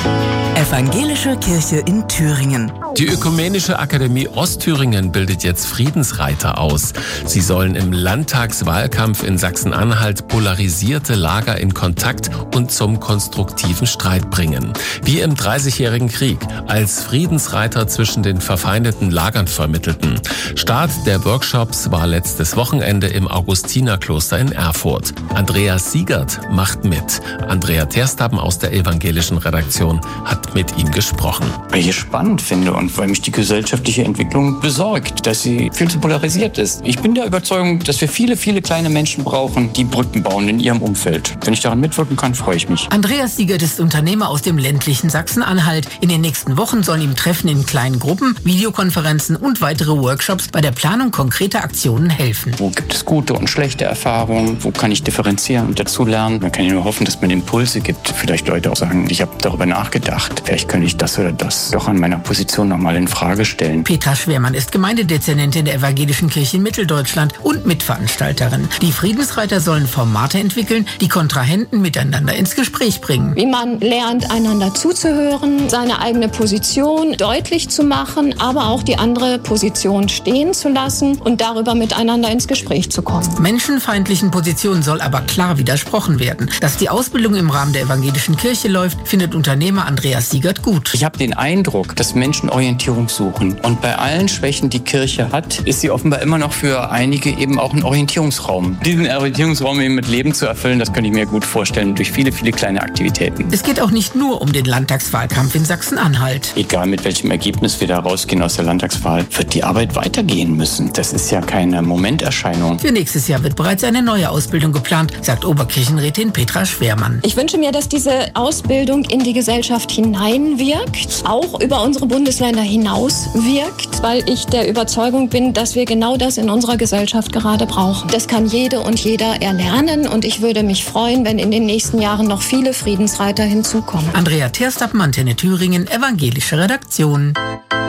Evangelische Kirche in Thüringen. Die Ökumenische Akademie Ostthüringen bildet jetzt Friedensreiter aus. Sie sollen im Landtagswahlkampf in Sachsen-Anhalt polarisierte Lager in Kontakt und zum konstruktiven Streit bringen. Wie im Dreißigjährigen Krieg, als Friedensreiter zwischen den verfeindeten Lagern vermittelten. Start der Workshops war letztes Wochenende im Augustinerkloster in Erfurt. Andreas Siegert macht mit. Andrea Terstappen aus der evangelischen Redaktion hat mit ihm gesprochen. Weil ich es spannend finde und weil mich die gesellschaftliche Entwicklung besorgt, dass sie viel zu polarisiert ist. Ich bin der Überzeugung, dass wir viele, viele kleine Menschen brauchen, die Brücken bauen in ihrem Umfeld. Wenn ich daran mitwirken kann, freue ich mich. Andreas Siegert ist Unternehmer aus dem ländlichen Sachsen-Anhalt. In den nächsten Wochen sollen ihm Treffen in kleinen Gruppen, Videokonferenzen und weitere Workshops bei der Planung konkreter Aktionen helfen. Wo gibt es gute und schlechte Erfahrungen? Wo kann ich differenzieren und dazulernen? Man kann ja nur hoffen, dass man Impulse gibt. Vielleicht Leute auch sagen, ich habe darüber nachgedacht. Vielleicht könnte ich das oder das doch an meiner Position nochmal in Frage stellen. Petra Schwermann ist Gemeindedezernentin der Evangelischen Kirche in Mitteldeutschland und Mitveranstalterin. Die Friedensreiter sollen Formate entwickeln, die Kontrahenten miteinander ins Gespräch bringen. Wie man lernt, einander zuzuhören, seine eigene Position deutlich zu machen, aber auch die andere Position stehen zu lassen und darüber miteinander ins Gespräch zu kommen. Menschenfeindlichen Positionen soll aber klar widersprochen werden. Dass die Ausbildung im Rahmen der Evangelischen Kirche läuft, findet Unternehmer Andreas Siegert gut. Ich habe den Eindruck, dass Menschen Orientierung suchen. Und bei allen Schwächen, die Kirche hat, ist sie offenbar immer noch für einige eben auch ein Orientierungsraum. Diesen Orientierungsraum eben mit Leben zu erfüllen, das könnte ich mir gut vorstellen, durch viele, viele kleine Aktivitäten. Es geht auch nicht nur um den Landtagswahlkampf in Sachsen-Anhalt. Egal mit welchem Ergebnis wir da rausgehen aus der Landtagswahl, wird die Arbeit weitergehen müssen. Das ist ja keine Momenterscheinung. Für nächstes Jahr wird bereits eine neue Ausbildung geplant, sagt Oberkirchenrätin Petra Schwermann. Ich wünsche mir, dass diese Ausbildung in die Gesellschaft hineinwirkt, auch über unsere Bundesländer hinaus wirkt, weil ich der Überzeugung bin, dass wir genau das in unserer Gesellschaft gerade brauchen. Das kann jede und jeder erlernen und ich würde mich freuen, wenn in den nächsten Jahren noch viele Friedensreiter hinzukommen. Andrea Terstappen, Antenne Thüringen, Evangelische Redaktion.